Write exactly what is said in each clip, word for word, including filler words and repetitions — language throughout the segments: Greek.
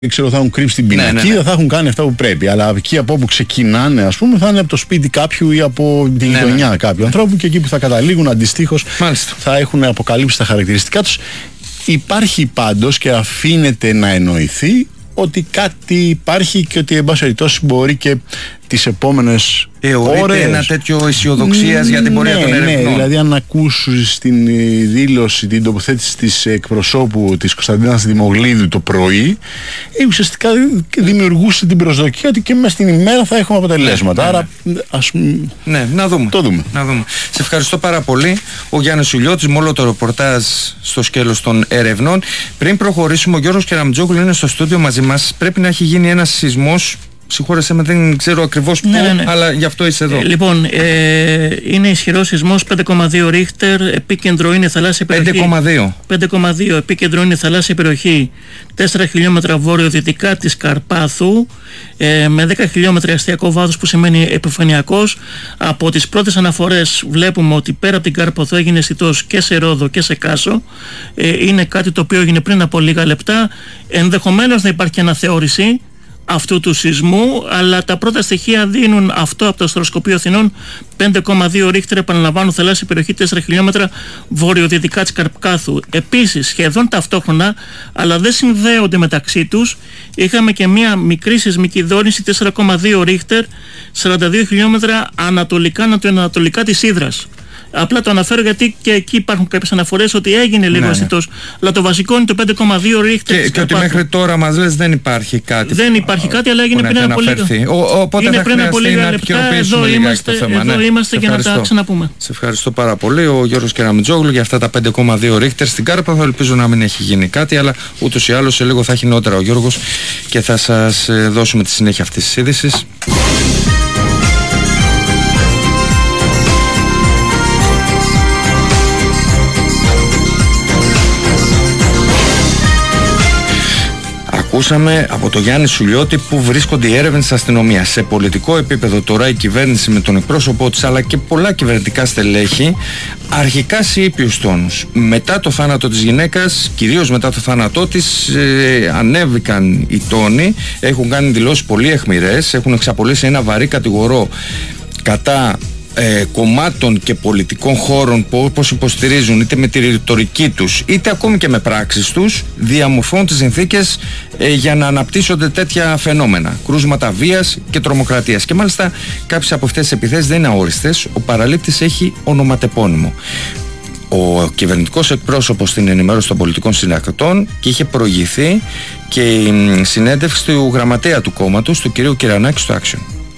ξέρω, θα έχουν κρύψει την πινακίδα, ναι, ναι, ναι. θα έχουν κάνει αυτά που πρέπει. Αλλά εκεί από όπου ξεκινάνε, ας πούμε, θα είναι από το σπίτι κάποιου ή από τη γειτονιά, ναι, ναι. κάποιου ανθρώπου, και εκεί που θα καταλήγουν αντιστοίχως θα έχουν αποκαλύψει τα χαρακτηριστικά τους. Υπάρχει πάντως και αφήνεται να εννοηθεί ότι κάτι υπάρχει και ότι εν πάση περιπτώσει μπορεί και τις επόμενες ώρες. Ένα τέτοιο αισιοδοξίας για την πορεία, ναι, των ερευνών. Ναι, δηλαδή αν ακούσεις την δήλωση, την τοποθέτηση της εκπροσώπου της Κωνσταντίνας Δημογλίδου το πρωί, ουσιαστικά δημιουργούσε την προσδοκία ότι και μέσα στην ημέρα θα έχουμε αποτελέσματα. Ναι, άρα ναι. ας ναι, να δούμε. Το δούμε. Να δούμε. Σε ευχαριστώ πάρα πολύ. Ο Γιάννης Ουλιώτης με όλο το ρεπορτάζ στο σκέλος των ερευνών. Πριν προχωρήσουμε, ο Γιώργος Κεραμτζόγλου είναι στο στούντιο μαζί μας. Πρέπει να έχει γίνει ένας σεισμός. Συγχώρεσέ με, δεν ξέρω ακριβώς ναι, πού, ναι, ναι. αλλά γι' αυτό είσαι εδώ. Ε, λοιπόν, ε, είναι ισχυρός σεισμός πέντε κόμμα δύο ρίχτερ, επίκεντρο είναι θαλάσσια περιοχή. πέντε κόμμα δύο. πέντε κόμμα δύο, επίκεντρο είναι θαλάσσια περιοχή τέσσερα χιλιόμετρα βόρειο-δυτικά της Καρπάθου, ε, με δέκα χιλιόμετρα αστιακό βάθος, που σημαίνει επιφανειακός. Από τις πρώτες αναφορές βλέπουμε ότι πέρα από την Καρπαθού έγινε αισθητός και σε Ρόδο και σε Κάσο. Ε, είναι κάτι το οποίο έγινε πριν από λίγα λεπτά. Ενδεχομένως να υπάρχει αναθεώρηση αυτού του σεισμού, αλλά τα πρώτα στοιχεία δίνουν αυτό από το Αστροσκοπείο Αθηνών, πέντε κόμμα δύο ρίχτερ, επαναλαμβάνω, θαλάσσια περιοχή τέσσερα χιλιόμετρα βορειοδυτικά της Καρπάθου. Επίσης, σχεδόν ταυτόχρονα, αλλά δεν συνδέονται μεταξύ τους, είχαμε και μια μικρή σεισμική δόνηση τέσσερα κόμμα δύο ρίχτερ, σαράντα δύο χιλιόμετρα ανατολικά, ανατολικά της Ύδρας. Απλά το αναφέρω γιατί και εκεί υπάρχουν κάποιες αναφορές ότι έγινε λίγο ναι, αισθητός. Ναι. Αλλά το βασικό είναι το πέντε κόμμα δύο ρίχτερ. Και, και ότι μέχρι τώρα μας λες δεν υπάρχει κάτι. Δεν υπάρχει κάτι, αλλά έγινε πριν από λίγα λεπτά. Οπότε είναι θα πριν από λίγα να λεπτά. Εδώ είμαστε, το θέμα, εδώ ναι. είμαστε για να τα ξαναπούμε. Σε ευχαριστώ πάρα πολύ. Ο Γιώργος Κεραμτζόγλου για αυτά τα πέντε κόμμα δύο ρίχτερ στην Κάρπαθο. Ελπίζω να μην έχει γίνει κάτι, αλλά ούτως ή άλλως σε λίγο θα έχει νότερα ο Γιώργος και θα σας δώσουμε τη συνέχεια αυτής της είδησης. Ακούσαμε από τον Γιάννη Σουλιώτη που βρίσκονται οι έρευνες της αστυνομίας. Σε πολιτικό επίπεδο τώρα η κυβέρνηση με τον εκπρόσωπό της, αλλά και πολλά κυβερνητικά στελέχη, αρχικά σε ήπιους τόνους. Μετά το θάνατο της γυναίκας, κυρίως μετά το θάνατό της, ε, ανέβηκαν οι τόνοι, έχουν κάνει δηλώσεις πολύ αιχμηρές, έχουν εξαπολύσει ένα βαρύ κατηγορό κατά Ε, κομμάτων και πολιτικών χώρων που, όπως υποστηρίζουν είτε με τη ρητορική τους είτε ακόμη και με πράξεις τους, διαμορφώνουν τις συνθήκες ε, για να αναπτύσσονται τέτοια φαινόμενα, κρούσματα βίας και τρομοκρατίας. Και μάλιστα κάποιες από αυτές τις επιθέσεις δεν είναι αόριστες. Ο παραλήπτης έχει ονοματεπώνυμο. Ο κυβερνητικός εκπρόσωπος στην ενημέρωση των πολιτικών συνακτών, και είχε προηγηθεί και η συνέντευξη του γραμματέα του κόμματος, του κυρίου Κυρανάκη, στο Action.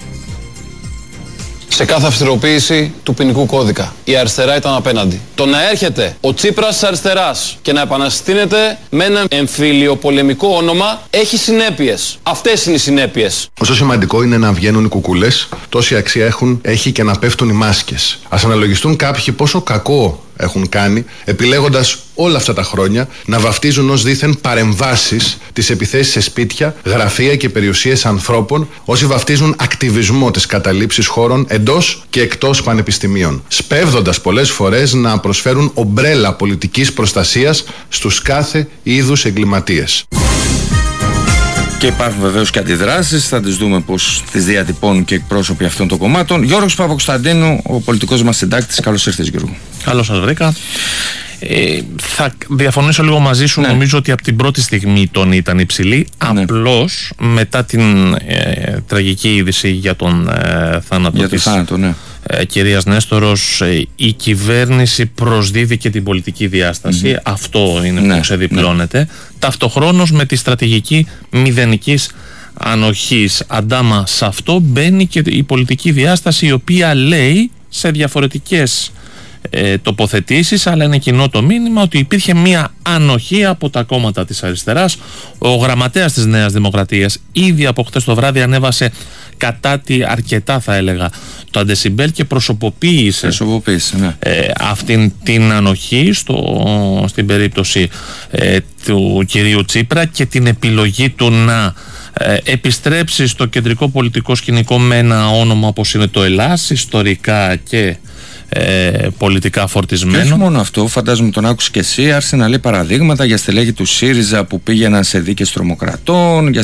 Σε κάθε αυστηροποίηση του ποινικού κώδικα η αριστερά ήταν απέναντι. Το να έρχεται ο Τσίπρας της αριστεράς και να επαναστήνεται με ένα εμφυλιοπολεμικό όνομα έχει συνέπειες. Αυτές είναι οι συνέπειες. Όσο σημαντικό είναι να βγαίνουν οι κουκουλές, τόση αξία έχουν, έχει και να πέφτουν οι μάσκες. Ας αναλογιστούν κάποιοι πόσο κακό έχουν κάνει, επιλέγοντας όλα αυτά τα χρόνια να βαφτίζουν ως δήθεν παρεμβάσεις τις επιθέσεις σε σπίτια, γραφεία και περιουσίες ανθρώπων, όσοι βαφτίζουν ακτιβισμό της καταλήψης χώρων εντός και εκτός πανεπιστημίων, σπέβδοντας πολλές φορές να προσφέρουν ομπρέλα πολιτικής προστασίας στους κάθε είδους εγκληματίες. Και υπάρχουν βεβαίως και αντιδράσεις, θα τις δούμε πώς τις διατυπώνουν και εκπρόσωποι αυτών των κομμάτων. Γιώργος Παπακοσταντίνου, ο πολιτικός μας συντάκτης. Καλώς ήρθες, Γιώργο. Καλώς σας βρήκα. Ε, θα διαφωνήσω λίγο μαζί σου. Ναι. Νομίζω ότι από την πρώτη στιγμή η τόνη ήταν υψηλή. Ναι. Απλώς μετά την ε, τραγική είδηση για τον ε, θάνατο για της το θάνατο, ναι. ε, κυρίας Νέστορος, ε, η κυβέρνηση προσδίδει και την πολιτική διάσταση. Mm-hmm. Αυτό είναι ναι, που ξεδιπλώνεται. Ναι. Ταυτοχρόνως με τη στρατηγική μηδενικής ανοχής. Αντάμα σε αυτό μπαίνει και η πολιτική διάσταση, η οποία λέει σε διαφορετικές Ε, τοποθετήσεις, αλλά είναι κοινό το μήνυμα ότι υπήρχε μια ανοχή από τα κόμματα της αριστεράς. Ο γραμματέας της Νέας Δημοκρατίας ήδη από χτες το βράδυ ανέβασε κατά τη αρκετά, θα έλεγα, το αντεσιμπέλ και προσωποποίησε, ναι. ε, αυτήν την ανοχή στο, στην περίπτωση ε, του κυρίου Τσίπρα και την επιλογή του να ε, επιστρέψει στο κεντρικό πολιτικό σκηνικό με ένα όνομα όπως είναι το Ελλάς, ιστορικά και ε, πολιτικά φορτισμένο. Και όχι μόνο αυτό, φαντάζομαι τον άκουσες και εσύ, άρχισε να λέει παραδείγματα για στελέχη του ΣΥΡΙΖΑ που πήγαιναν σε δίκες τρομοκρατών, για